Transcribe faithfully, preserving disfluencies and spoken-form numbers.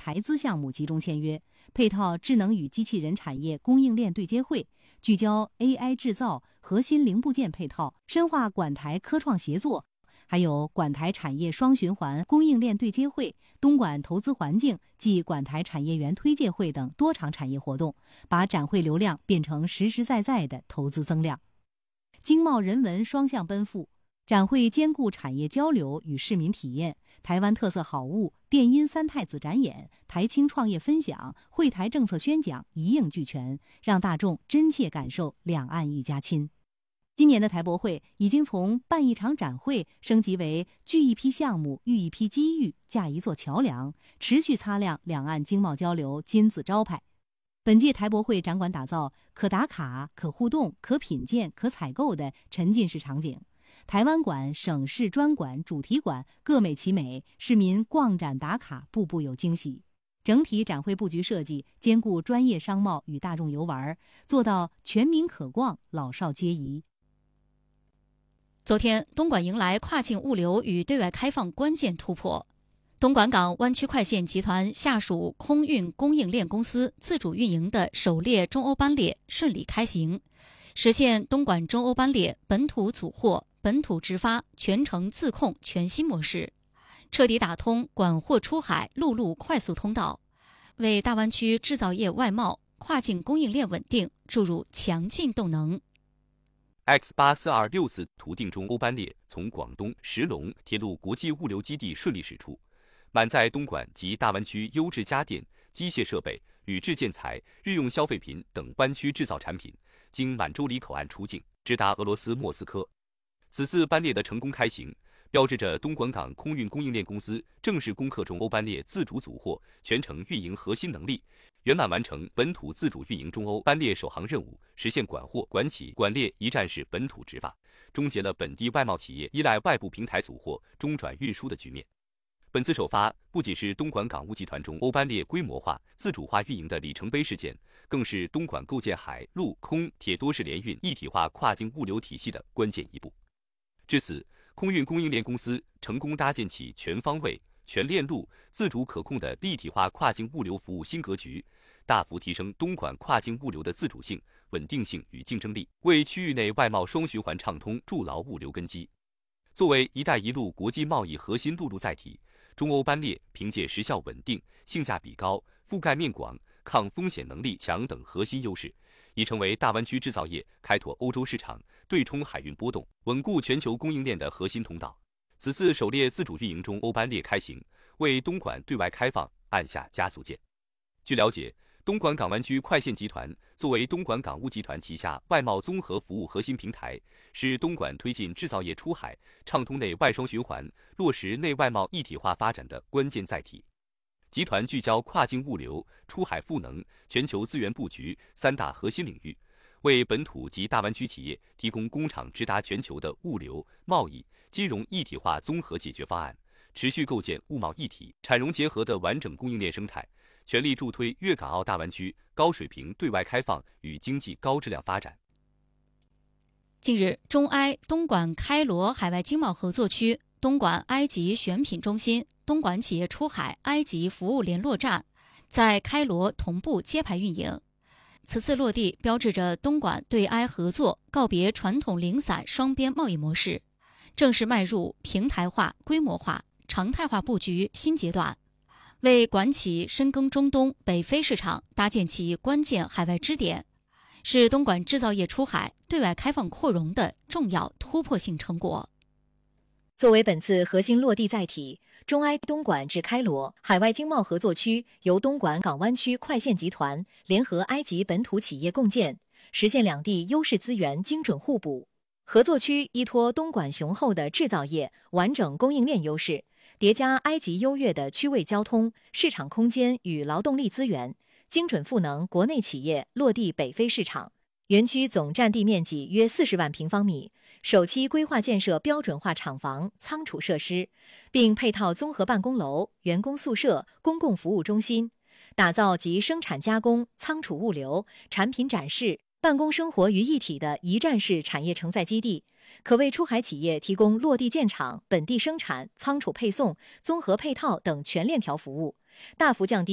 台资项目集中签约，配套智能与机器人产业供应链对接会，聚焦 A I 制造、核心零部件配套，深化管台科创协作。还有管台产业双循环供应链对接会、东莞投资环境暨管台产业园推介会等多场产业活动，把展会流量变成实实在在的投资增量。经贸人文双向奔赴，展会兼顾产业交流与市民体验，台湾特色好物、电音三太子展演、台青创业分享、惠台政策宣讲一应俱全，让大众真切感受两岸一家亲。今年的台博会已经从办一场展会升级为聚一批项目、育一批机遇、架一座桥梁，持续擦亮两岸经贸交流金字招牌。本届台博会展馆打造可打卡、可互动、可品鉴、可采购的沉浸式场景，台湾馆、省市专馆、主题馆各美其美，市民逛展打卡步步有惊喜。整体展会布局设计兼顾专业商贸与大众游玩，做到全民可逛、老少皆宜。 昨天，东莞迎来跨境物流与对外开放关键突破。东莞港湾区快线集团下属空运供应链公司自主运营的首列中欧班列顺利开行，实现东莞中欧班列本土组货、本土直发、全程自控全新模式，彻底打通管货出海陆路快速通道，为大湾区制造业外贸、跨境供应链稳定注入强劲动能。 X 八四二六次图定中欧班列从广东石龙铁路国际物流基地顺利驶出，满载东莞及大湾区优质家电、机械设备、铝制建材、日用消费品等湾区制造产品，经满洲里口岸出境，直达俄罗斯莫斯科。此次班列的成功开行，标志着东莞港空运供应链公司正式攻克中欧班列自主组货、全程运营核心能力，圆满完成本土自主运营中欧班列首航任务，实现管货、管企、管列一站式本土直发，终结了本地外贸企业依赖外部平台组货、中转运输的局面。本次首发不仅是东莞港务集团中欧班列规模化、自主化运营的里程碑事件，更是东莞构建海、陆、空、铁多式联运一体化跨境物流体系的关键一步。至此，空运供应链公司成功搭建起全方位、全链路、自主可控的立体化跨境物流服务新格局，大幅提升东莞跨境物流的自主性、稳定性与竞争力，为区域内外贸双循环畅通筑牢物流根基。作为“一带一路”国际贸易核心陆路载体，中欧班列凭借时效稳定、性价比高、覆盖面广、抗风险能力强等核心优势，已成为大湾区制造业开拓欧洲市场、对冲海运波动、稳固全球供应链的核心通道。此次首列自主运营中欧班列开行，为东莞对外开放按下加速键。据了解，东莞港湾区快线集团作为东莞港务集团旗下外贸综合服务核心平台，是东莞推进制造业出海、畅通内外双循环、落实内外贸一体化发展的关键载体。集团聚焦跨境物流、出海赋能、全球资源布局三大核心领域，为本土及大湾区企业提供工厂直达全球的物流、贸易、金融一体化综合解决方案，持续构建物贸一体、产融结合的完整供应链生态，全力助推粤港澳大湾区高水平对外开放与经济高质量发展。 近日，中埃东莞开罗海外经贸合作区、东莞埃及选品中心、东莞企业出海埃及服务联络站在开罗同步揭牌运营。此次落地标志着东莞对埃合作告别传统零散双边贸易模式，正式迈入平台化、规模化、常态化布局新阶段，为莞企深耕中东、北非市场搭建起关键海外支点，是东莞制造业出海、对外开放扩容的重要突破性成果。 作为本次核心落地载体，中埃东莞至开罗海外经贸合作区由东莞港湾区快线集团联合埃及本土企业共建，实现两地优势资源精准互补。合作区依托东莞雄厚的制造业、完整供应链优势，叠加埃及优越的区位交通、市场空间与劳动力资源，精准赋能国内企业落地北非市场。园区总占地面积约四十万平方米，首期规划建设标准化厂房、仓储设施，并配套综合办公楼、员工宿舍、公共服务中心，打造集生产加工、仓储物流、产品展示、办公生活于一体的一站式产业承载基地，可为出海企业提供落地建厂、本地生产、仓储配送、综合配套等全链条服务，大幅降低